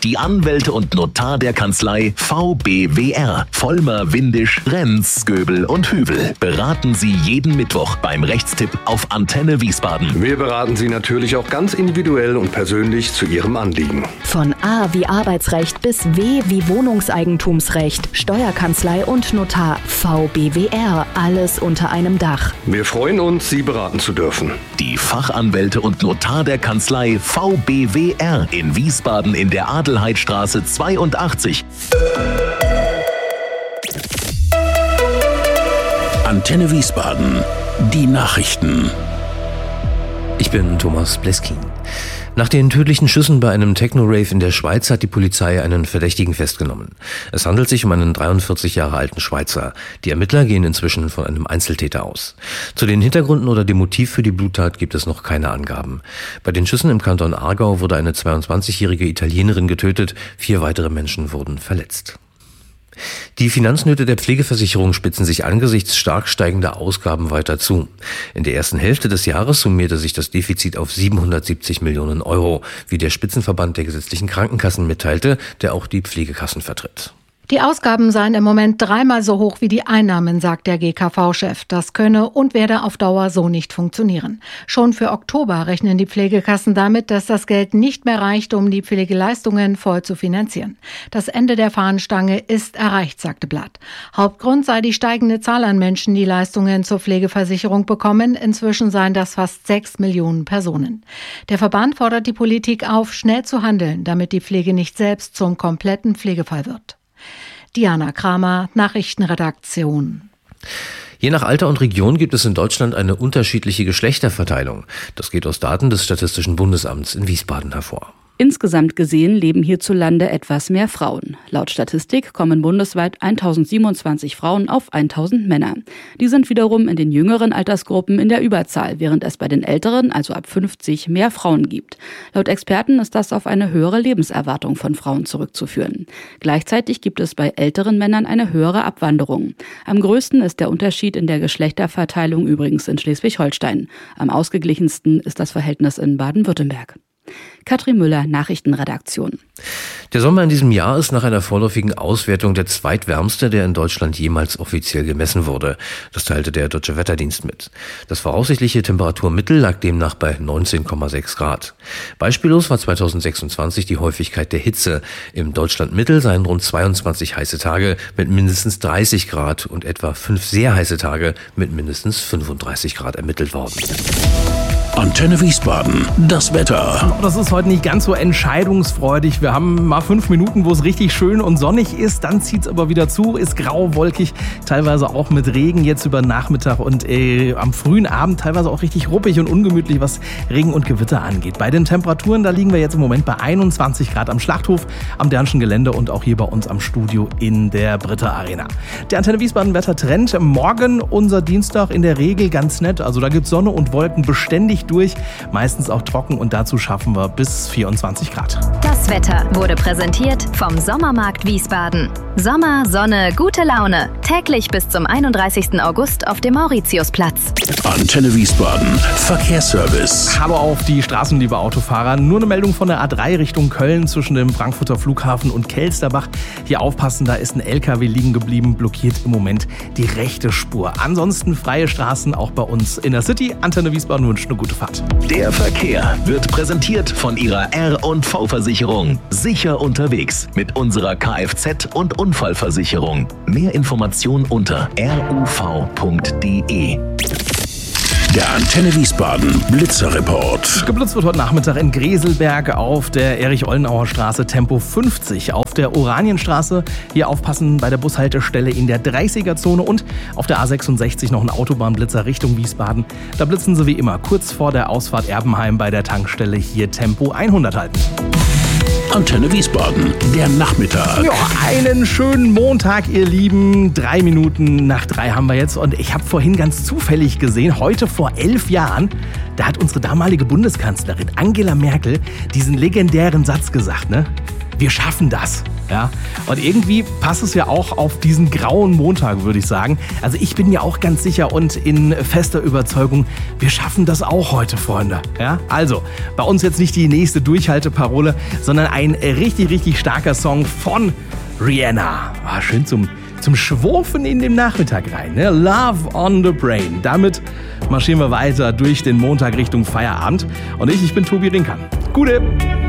Die Anwälte und Notar der Kanzlei VBWR. Vollmer, Windisch, Renz, Göbel und Hüvel beraten Sie jeden Mittwoch beim Rechtstipp auf Antenne Wiesbaden. Wir beraten Sie natürlich auch ganz individuell und persönlich zu Ihrem Anliegen. Von A wie Arbeitsrecht bis W wie Wohnungseigentumsrecht, Steuerkanzlei und Notar. VBWR. Alles unter einem Dach. Wir freuen uns, Sie beraten zu dürfen. Die Fachanwälte und Notar der Kanzlei VBWR in Wiesbaden in der Adelheidstraße 82. Antenne Wiesbaden. Die Nachrichten. Ich bin Thomas Bleskin. Nach den tödlichen Schüssen bei einem Techno-Rave in der Schweiz hat die Polizei einen Verdächtigen festgenommen. Es handelt sich um einen 43 Jahre alten Schweizer. Die Ermittler gehen inzwischen von einem Einzeltäter aus. Zu den Hintergründen oder dem Motiv für die Bluttat gibt es noch keine Angaben. Bei den Schüssen im Kanton Aargau wurde eine 22-jährige Italienerin getötet, 4 weitere Menschen wurden verletzt. Die Finanznöte der Pflegeversicherung spitzen sich angesichts stark steigender Ausgaben weiter zu. In der ersten Hälfte des Jahres summierte sich das Defizit auf 770 Millionen Euro, wie der Spitzenverband der gesetzlichen Krankenkassen mitteilte, der auch die Pflegekassen vertritt. Die Ausgaben seien im Moment 3-mal so hoch wie die Einnahmen, sagt der GKV-Chef. Das könne und werde auf Dauer so nicht funktionieren. Schon für Oktober rechnen die Pflegekassen damit, dass das Geld nicht mehr reicht, um die Pflegeleistungen voll zu finanzieren. Das Ende der Fahnenstange ist erreicht, sagte Blatt. Hauptgrund sei die steigende Zahl an Menschen, die Leistungen zur Pflegeversicherung bekommen. Inzwischen seien das fast 6 Millionen Personen. Der Verband fordert die Politik auf, schnell zu handeln, damit die Pflege nicht selbst zum kompletten Pflegefall wird. Diana Kramer, Nachrichtenredaktion. Je nach Alter und Region gibt es in Deutschland eine unterschiedliche Geschlechterverteilung. Das geht aus Daten des Statistischen Bundesamts in Wiesbaden hervor. Insgesamt gesehen leben hierzulande etwas mehr Frauen. Laut Statistik kommen bundesweit 1027 Frauen auf 1000 Männer. Die sind wiederum in den jüngeren Altersgruppen in der Überzahl, während es bei den älteren, also ab 50, mehr Frauen gibt. Laut Experten ist das auf eine höhere Lebenserwartung von Frauen zurückzuführen. Gleichzeitig gibt es bei älteren Männern eine höhere Abwanderung. Am größten ist der Unterschied in der Geschlechterverteilung übrigens in Schleswig-Holstein. Am ausgeglichensten ist das Verhältnis in Baden-Württemberg. Katrin Müller, Nachrichtenredaktion. Der Sommer in diesem Jahr ist nach einer vorläufigen Auswertung der zweitwärmste, der in Deutschland jemals offiziell gemessen wurde. Das teilte der Deutsche Wetterdienst mit. Das voraussichtliche Temperaturmittel lag demnach bei 19,6 Grad. Beispiellos war 2026 die Häufigkeit der Hitze. Im Deutschlandmittel seien rund 22 heiße Tage mit mindestens 30 Grad und etwa 5 sehr heiße Tage mit mindestens 35 Grad ermittelt worden. Antenne Wiesbaden. Das Wetter. Das ist heute nicht ganz so entscheidungsfreudig. Wir haben mal 5 Minuten, wo es richtig schön und sonnig ist. Dann zieht es aber wieder zu, ist grau, wolkig, teilweise auch mit Regen jetzt über Nachmittag und am frühen Abend teilweise auch richtig ruppig und ungemütlich, was Regen und Gewitter angeht. Bei den Temperaturen, da liegen wir jetzt im Moment bei 21 Grad am Schlachthof, am Dernschen Gelände und auch hier bei uns am Studio in der Britta Arena. Der Antenne Wiesbaden Wettertrend. Morgen unser Dienstag in der Regel ganz nett. Also da gibt es Sonne und Wolken beständig durch, meistens auch trocken und dazu schaffen wir bis 24 Grad. Das Wetter wurde präsentiert vom Sommermarkt Wiesbaden. Sommer, Sonne, gute Laune. Täglich bis zum 31. August auf dem Mauritiusplatz. Antenne Wiesbaden. Verkehrsservice. Hallo auf die Straßen, liebe Autofahrer. Nur eine Meldung von der A3 Richtung Köln zwischen dem Frankfurter Flughafen und Kelsterbach. Hier aufpassen, da ist ein LKW liegen geblieben, blockiert im Moment die rechte Spur. Ansonsten freie Straßen auch bei uns in der City. Antenne Wiesbaden wünscht eine gute Fahrt. Der Verkehr wird präsentiert von Ihrer R&V-Versicherung. Sicher unterwegs mit unserer Kfz- und Unfallversicherung. Mehr Informationen unter ruv.de. Der Antenne Wiesbaden Blitzerreport. Geblitzt wird heute Nachmittag in Greselberg auf der Erich-Ollenauer Straße Tempo 50. Auf der Oranienstraße hier aufpassen bei der Bushaltestelle in der 30er-Zone und auf der A66 noch ein Autobahnblitzer Richtung Wiesbaden. Da blitzen sie wie immer kurz vor der Ausfahrt Erbenheim bei der Tankstelle hier Tempo 100 halten. Antenne Wiesbaden, der Nachmittag. Ja, einen schönen Montag, ihr Lieben. 3 Minuten nach 3 haben wir jetzt. Und ich habe vorhin ganz zufällig gesehen, heute vor 11 Jahren, da hat unsere damalige Bundeskanzlerin Angela Merkel diesen legendären Satz gesagt, ne? Wir schaffen das. Ja? Und irgendwie passt es ja auch auf diesen grauen Montag, würde ich sagen. Also ich bin ja auch ganz sicher und in fester Überzeugung, wir schaffen das auch heute, Freunde. Ja? Also, bei uns jetzt nicht die nächste Durchhalteparole, sondern ein richtig, richtig starker Song von Rihanna. War schön zum Schwurfen in den Nachmittag rein. Ne? Love on the Brain. Damit marschieren wir weiter durch den Montag Richtung Feierabend. Und ich bin Tobi Rinkan. Gute!